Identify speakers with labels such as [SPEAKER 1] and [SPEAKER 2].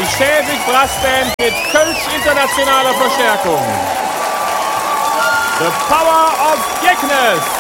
[SPEAKER 1] Schävig Brassband mit Kölsch internationaler Verstärkung. The Power of Geknes.